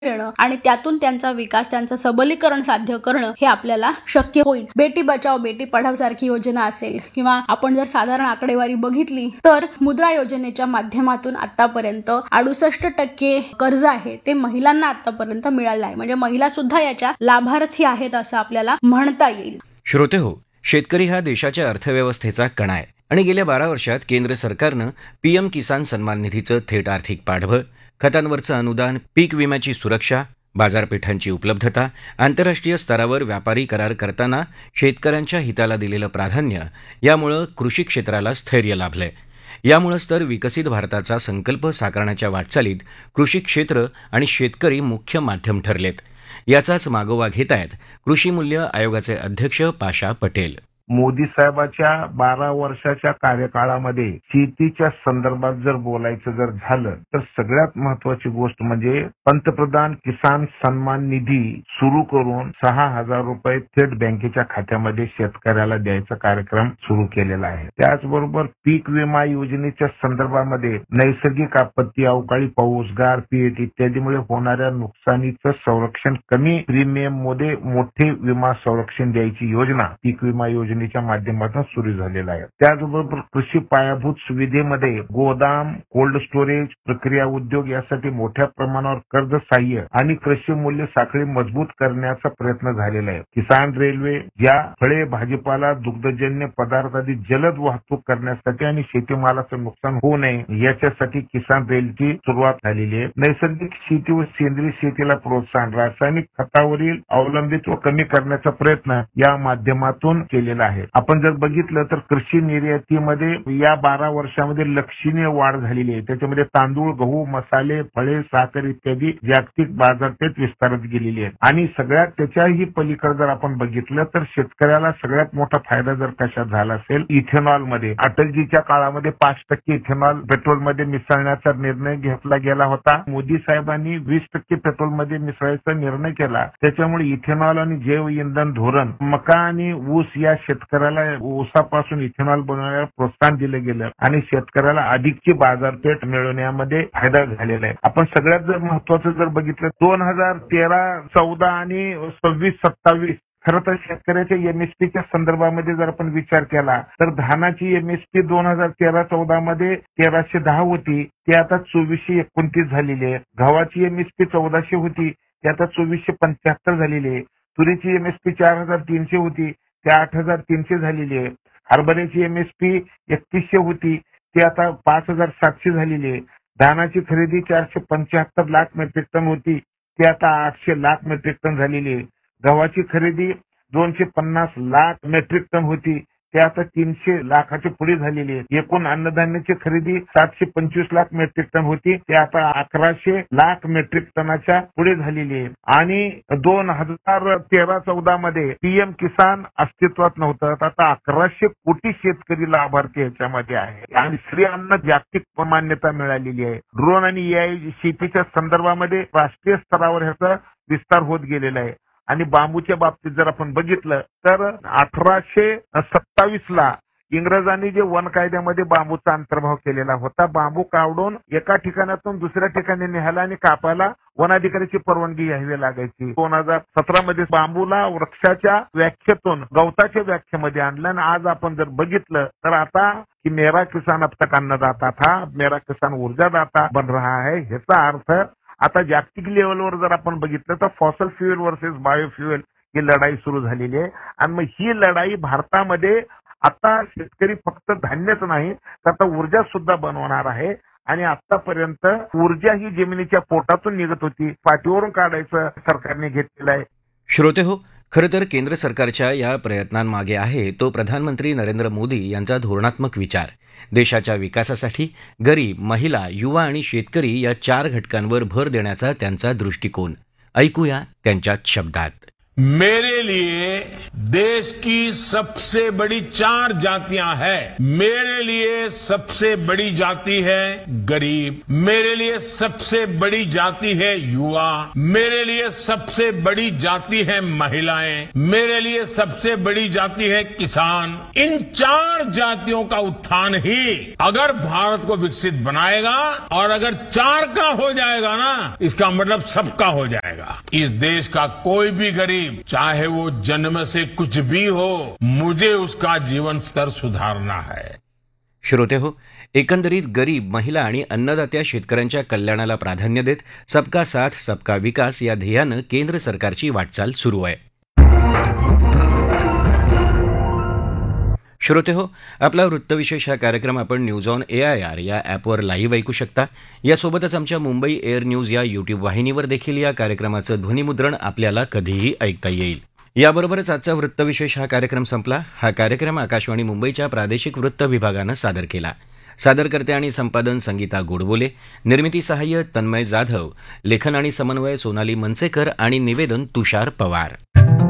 देणं आणि त्यातून त्यांचा विकास, त्यांचं सबलीकरण साध्य करणं हे आपल्याला शक्य होईल. बेटी बचाओ बेटी पढाओ सारखी योजना असेल किंवा आपण जर साधारण आकडेवारी बघितली तर मुद्रा योजनेच्या माध्यमातून आतापर्यंत 68% कर्ज आहे ते महिलांना आतापर्यंत मिळालं आहे. म्हणजे महिला सुद्धा याच्या लाभार्थी आहेत असं आपल्याला म्हणता येईल. श्रोते हो, शेतकरी हा देशाच्या अर्थव्यवस्थेचा कणा आहे आणि गेल्या 12 वर्षात केंद्र सरकारनं पीएम किसान सन्मान निधीचं थेट आर्थिक पाठबळ, खतांवरचं अनुदान, पीक विम्याची सुरक्षा, बाजारपेठांची उपलब्धता, आंतरराष्ट्रीय स्तरावर व्यापारी करार करताना शेतकऱ्यांच्या हिताला दिलेलं प्राधान्य यामुळं कृषी क्षेत्राला स्थैर्य लाभलंय. यामुळंच तर विकसित भारताचा संकल्प साकारण्याच्या वाटचालीत कृषी क्षेत्र आणि शेतकरी मुख्य माध्यम ठरलेत. याचाच मागोवा घेत आहेत कृषी मूल्य आयोगाचे अध्यक्ष पाशा पटेल. मोदी साहेबांच्या 12 वर्षाच्या कार्यकाळामध्ये शेतीच्या संदर्भात जर बोलायचं जर झालं तर सगळ्यात महत्वाची गोष्ट म्हणजे पंतप्रधान किसान सन्मान निधी सुरू करून 6,000 रुपये थेट बँकेच्या खात्यामध्ये शेतकऱ्याला द्यायचा कार्यक्रम सुरू केलेला आहे. त्याचबरोबर पीक विमा योजनेच्या संदर्भामध्ये नैसर्गिक आपत्ती, अवकाळी पाऊस, गार, पीठ इत्यादीमुळे होणाऱ्या नुकसानीचं संरक्षण कमी प्रीमियम मध्ये मोठे विमा संरक्षण द्यायची योजना पीक विमा योजनेच्या माध्यमातून सुरू झालेला आहे. त्याचबरोबर कृषी पायाभूत सुविधेमध्ये गोदाम, कोल्ड स्टोरेज, प्रक्रिया उद्योग यासाठी मोठ्या प्रमाणावर कर्ज सहाय्य आणि कृषी मूल्य साखळी मजबूत करण्याचा प्रयत्न झालेला आहे. किसान रेल्वे ज्या फळे, भाजीपाला, दुग्धजन्य पदार्थ आदी जलद वाहतूक करण्यासाठी आणि शेतीमालाचं नुकसान होऊ नये याच्यासाठी किसान रेलची सुरुवात झालेली आहे. नैसर्गिक शेती व सेंद्रिय शेतीला प्रोत्साहन, रासायनिक खतावरील अवलंबित्व कमी करण्याचा प्रयत्न या माध्यमातून केलेला आहे. आपण जर बघितलं तर कृषी निर्यातीमध्ये या 12 वर्षामध्ये लक्षणीय वाढ झालेली आहे. त्याच्यामध्ये तांदूळ, गहू, मसाले, फळे, साखर इत्यादी जागतिक बाजारपेठ विस्तारत गेलेली आहे. आणि सगळ्यात त्याच्याही पलीकडे जर आपण बघितलं तर शेतकऱ्याला सगळ्यात मोठा फायदा जर कशात झाला असेल, इथेनॉल मध्ये. अटलजीच्या काळामध्ये 5% इथेनॉल पेट्रोलमध्ये मिसळण्याचा निर्णय घेतला गेला होता. मोदी साहेबांनी 20% पेट्रोलमध्ये मिसळायचा निर्णय केला. त्याच्यामुळे इथेनॉल आणि जैव इंधन धोरण, मका आणि ऊस या शेतकऱ्याला ऊसापासून इथेनॉल बनवण्याला प्रोत्साहन दिलं गेलं आणि शेतकऱ्याला अधिकची बाजारपेठ मिळवण्यामध्ये फायदा झालेला आहे. आपण सगळ्यात जर महत्वाचं जर बघितलं 2013, 14 आणि 26, 27 खरं तर शेतकऱ्याच्या एमएसपीच्या संदर्भामध्ये जर आपण विचार केला तर धानाची एमएसपी 2013-14 मध्ये 1310 होती, ती आता 2429 झालेली आहे. गव्हाची एमएसपी 1400 होती, ती आता 2475 झालेली आहे. तुरीची एमएसपी 4300 होती, ती 8300 झालेली आहे. हरभऱ्याची एमएसपी 3100 होती, ती आता 5700 झालेली आहे. धानाची खरेदी 475 लाख मेट्रिक टन होती, ती आता 800 लाख मेट्रिक टन झालेली आहे. गव्हाची खरेदी 250 लाख मेट्रिक टन होती, ते आता 300 लाखाच्या पुढे झालेली आहे. एकूण अन्नधान्याची खरेदी 725 लाख मेट्रिक टन होती, ते आता 1100 लाख मेट्रिक टनाच्या पुढे झालेली आहे. आणि 2013-14 मध्ये पीएम किसान अस्तित्वात नव्हतं, आता 1100 कोटी शेतकरी लाभार्थी याच्यामध्ये आहे आणि श्री अन्न जागतिक मान्यता मिळालेली आहे. ड्रोन आणि एआय शेतीच्या संदर्भामध्ये राष्ट्रीय स्तरावर ह्याचा विस्तार होत गेलेला आहे. आणि बांबूच्या बाबतीत जर आपण बघितलं तर 1827 ला इंग्रजांनी जे वन कायद्यामध्ये बांबूचा अंतर्भाव केलेला होता. बांबू काढून एका ठिकाणातून दुसऱ्या ठिकाणी न्यायला आणि कापायला वनाधिकाऱ्याची परवानगी घ्यावी लागायची. 2017 मध्ये बांबूला वृक्षाच्या व्याख्येतून गवताच्या व्याख्येमध्ये आणलं आणि आज आपण जर बघितलं तर आता की मेरा किसान अब तक अन्नदाता था, मेरा किसान ऊर्जादाता बन रहा है. ह्याचा अर्थ आता जागतिक लेवलवर जर आपण बघितलं तर फॉसल फ्युएल वर्सेस बायोफ्युएल ही लढाई सुरू झालेली आहे. आणि मग ही लढाई भारतामध्ये आता शेतकरी फक्त धान्यच नाही तर आता ऊर्जा सुद्धा बनवणार आहे. आणि आतापर्यंत ऊर्जा ही जमिनीच्या पोटातून निघत होती, पाठीवरून काढायचं सरकारने घेतलेलं आहे. श्रोते हो, खरं तर केंद्र सरकारच्या या प्रयत्नांमागे आहे तो प्रधानमंत्री नरेंद्र मोदी यांचा धोरणात्मक विचार. देशाच्या विकासासाठी गरीब, महिला, युवा आणि शेतकरी या 4 घटकांवर भर देण्याचा त्यांचा दृष्टिकोन. ऐकूया त्यांच्याच शब्दात. मेरे लिए देश की सबसे बड़ी 4 जातियां हैं। मेरे लिए सबसे बड़ी जाति है गरीब, मेरे लिए सबसे बड़ी जाति है युवा, मेरे लिए सबसे बड़ी जाति है महिलाएं, मेरे लिए सबसे बड़ी जाति है किसान। इन 4 जातियों का उत्थान ही अगर भारत को विकसित बनाएगा, और अगर 4 का हो जाएगा ना, इसका मतलब सबका हो जाएगा। इस देश का कोई भी गरीब, चाहे वो जन्म से कुछ भी हो, मुझे उसका जीवन स्तर सुधारना है। श्रोते हो, एकंदरीत गरीब, महिला आणि अन्नदात्या शेतकऱ्यांच्या कल्याणाला प्राधान्य देत सबका साथ सबका विकास या ध्येयानं केंद्र सरकारची वाटचाल सुरू आहे. श्रोते हो, आपला वृत्तविशेष हा कार्यक्रम आपण न्यूज ऑन AIR या ॲपवर लाईव्ह ऐकू शकता. यासोबतच आमच्या मुंबई एअर न्यूज या युट्यूब वाहिनीवर देखील या कार्यक्रमाचं ध्वनिमुद्रण आपल्याला कधीही ऐकता येईल. याबरोबरच आजचा वृत्तविशेष हा कार्यक्रम संपला. हा कार्यक्रम आकाशवाणी मुंबईच्या प्रादेशिक वृत्त विभागानं सादर केला. सादरकर्ते आणि संपादन संगीता गोडबोले, निर्मिती सहाय्य तन्मय जाधव, लेखन आणि समन्वय सोनाली मनसेकर आणि निवेदन तुषार पवार.